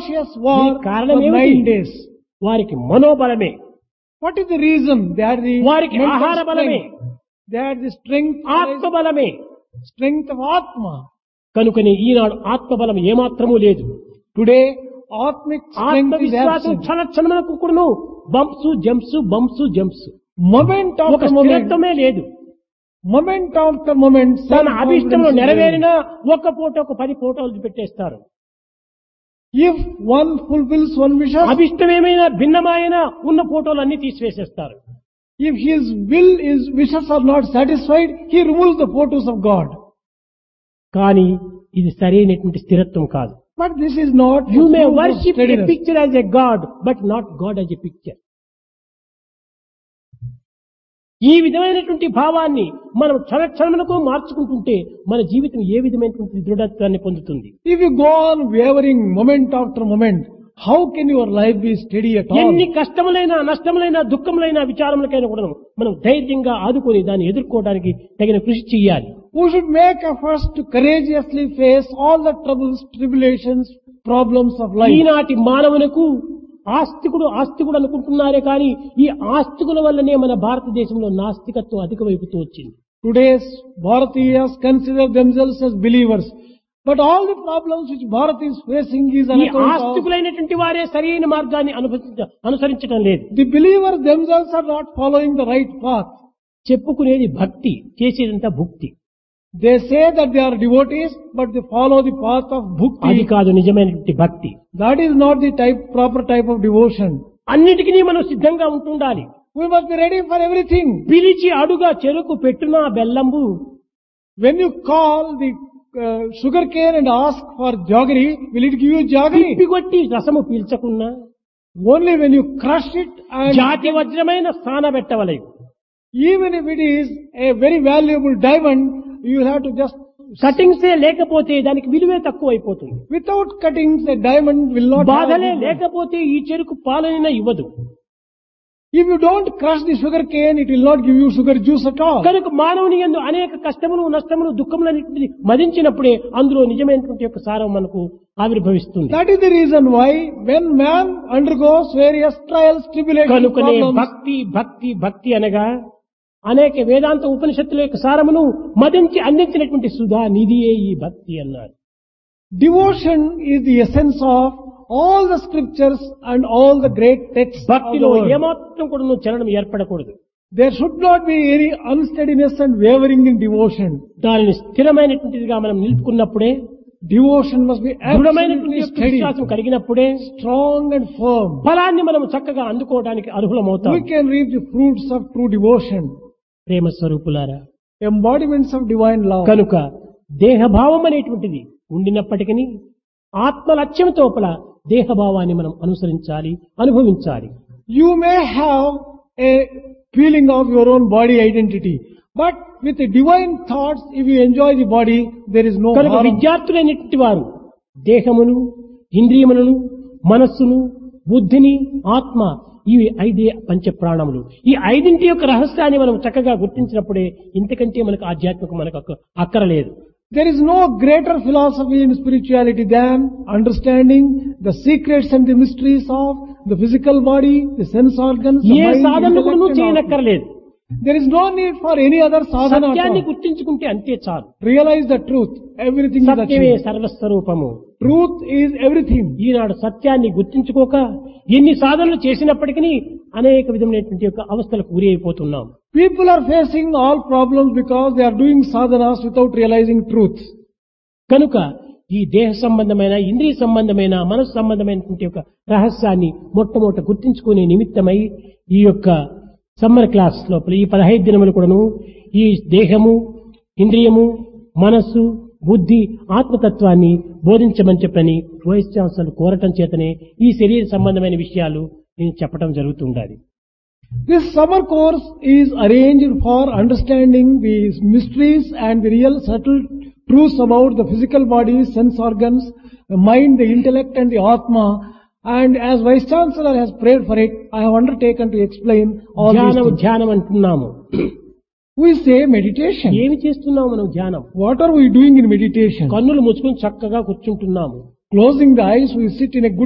ferocious war for కారణం 9 ఏమిటి? days. వారికి మనోబలమే, What is the reason? They are the వారికి mental ఆహార బలమే, strength. They are the strength ఆత్మబలమే. of Atma. కనుకనే ఈనాడు ఆత్మబలం ఏమాత్రమూ లేదు. Today, Atmic strength is ఆత్మవిశ్వాసం absent. క్షణక్షణములకు కూడాను బంప్స్ జంప్స్. Moment ఒక after moment, స్థిరత్వమే లేదు. moment after moment, తన అభిష్టంలో self-confidence is there. నెరవేరినా ఒక ఫోటో ఒక 10 ఫోటోలు పెట్టేస్తారు. If one fulfills one wish, అభిష్టం ఏమైనా భిన్నమైన ఉన్న ఫోటోలు అన్ని తీసివేసేస్తారు. if his wishes are not satisfied, he removes the photos of God. కానీ ఇది సరైనటువంటి స్థిరత్వం కాదు. But this is not you the May proof of worship a steadiness. Picture as a God but not God as a picture. ఈ విధమైనటువంటి భావాన్ని మనం క్షణక్షణములకు మార్చుకుంటుంటే మన జీవితం ఏ విధమైనటువంటి దృఢత్వాన్ని పొందుతుంది. If you go on wavering moment after moment, how can your life be steady at all? ఎన్ని కష్టములైనా నష్టములైనా దుఃఖములైనా విచారములకైనా కూడా మనం ధైర్యంగా ఆదుకొని దాన్ని ఎదుర్కోవడానికి తగిన కృషి చేయాలి. We should make efforts to courageously face all the troubles, tribulations, problems of life. ఈనాటి మానవులకు ఆస్తికుడు అనుకుంటున్నారే కానీ ఈ ఆస్తికుల వల్లనే మన భారతదేశంలో నాస్తికత్వం అధికమైపుతూ వచ్చింది. Today's Bharatiyas consider themselves as believers. But all the problems which Bharat is facing is on ఈ account of ఆస్తికులైనటువంటి వారే సరైన మార్గాన్ని అనుసరించడం లేదు. the believers themselves are not following the right path. చెప్పుకునేది భక్తి, చేసేదంతా భుక్తి. They say that they are devotees, but they follow the path of అది bhakti. కాదు నిజమైనటువంటి భక్తి. That is not the proper type of devotion. అన్నిటికీ మనం సిద్ధంగా ఉంటుండాలి. We must be ready for everything. పిలిచి అడుగా చెరుకు పెట్టునా బెల్లంబు. When you call the sugar cane and ask for jaggery, will it give you jaggery? పిప్పిగొట్టి రసము పీల్చకున్నా Only when you crush it and జాతి వజ్రమైన స్థాన పెట్టవలెను. even if it is a very valuable diamond, you will have to just, కటింగ్సే లేకపోతే దానికి విలువే తక్కువ అయిపోతుంది. without cuttings, a diamond will not have బాధలే value. లేకపోతే ఈ చెరుకు పాలైనా ఇవ్వదు. If you don't crush the sugar cane, it will not give you sugar juice at all. కనుక మానవుని యందు అనేక కష్టములు నష్టములు దుఃఖములన్నింటినీ మదించినప్పుడే అందులో నిజమైనటువంటి యొక్క సారం మనకు ఆవిర్భవిస్తుంది. That is the reason why when man undergoes various trials, tribulations, కనుకనే problems, భక్తి అనగా అనేక వేదాంత ఉపనిషత్తుల యొక్క సారమును మదించి అందించినటువంటి సుధా నిధియే ఈ భక్తి అన్నారు. devotion is the essence of all the scriptures and all the great texts of the భక్తిలో world. ఏమాత్రం కూడా చలనం ఏర్పడకూడదు. There should not be any unsteadiness and wavering in devotion. దానిని స్థిరమైనటువంటిదిగా మనం నిలుపుకున్నప్పుడే, Devotion must be దృఢమైనటువంటి absolutely యొక్క steady, విశ్వాసం కలిగినప్పుడే strong and firm. ఫలాన్ని మనం చక్కగా అందుకోవడానికి అర్హులమవుతాం. We can reap the fruits of true devotion, ప్రేమ స్వరూపులారా, embodiments of divine love. కనుక దేహభావం అనేటువంటిది ఉండినప్పటికీ ఆత్మ లక్ష్యం తోపల దేహభావాన్ని మనం అనుసరించాలి, అనుభవించాలి. You may have a feeling of your own body identity, but with the divine thoughts, if you enjoy the body, there is no కనుక harm. విద్యార్థులైనటువంటి వారు దేహమును, ఇంద్రియములను, మనస్సును, బుద్ధిని, ఆత్మ ఇవి 5 పంచ ప్రాణములు. ఈ 5 యొక్క రహస్యాన్ని మనం చక్కగా గుర్తించినప్పుడే ఇంతకంటే మనకు ఆధ్యాత్మికం మనకు అక్కరలేదు. There is no greater philosophy in spirituality than understanding the secrets and the mysteries of the physical body, the sense organs, the A mind, Sadhana intellect కూడా and చేయనక్కర్లేదు. There is no need for any other sadhana at సత్యాన్ని all. గుర్తించుకుంటే అంతే చాలు. Realize the truth. Everything is సత్యమే achieved. సర్వస్వరూపము. Truth is everything. ఈనాడు సత్యాన్ని గుర్తించుకోక ఎన్ని సాధనలు చేసినప్పటికీ అనేక విధమైనటువంటి యొక్క అవస్థలకు గురి అయిపోతున్నాం. People are facing all problems because they are doing sadhanas without realizing truth. కనుక ఈ దేహ సంబంధమైన, ఇంద్రియ సంబంధమైన, మనసు సంబంధమైనటువంటి యొక్క రహస్యాన్ని మొట్టమొదట గుర్తించుకునే నిమిత్తమై ఈ యొక్క సమ్మర్ క్లాస్ లోపల ఈ 15 దినములు కూడాను ఈ దేహము, ఇంద్రియము, మనస్సు, బుద్ధి, ఆత్మతత్వాన్ని బోధించమని చెప్పని వైస్ ఛాన్సలర్ కోరటం చేతనే ఈ శరీర సంబంధమైన విషయాలు నేను చెప్పడం జరుగుతుండాలి. This summer course is arranged for understanding the mysteries and the real subtle truths about the physical body, sense organs, the mind, the intellect and the Atma. And as Vice Chancellor has prayed for it, I have undertaken to explain all these things. ధ్యానం అంటున్నాము. We say meditation. ఏమి చేస్తున్నాము మనం ధ్యానం? What are we doing in meditation? కన్నులు మూసుకొని చక్కగా కూర్చుంటున్నాము. Closing the eyes, we sit in a good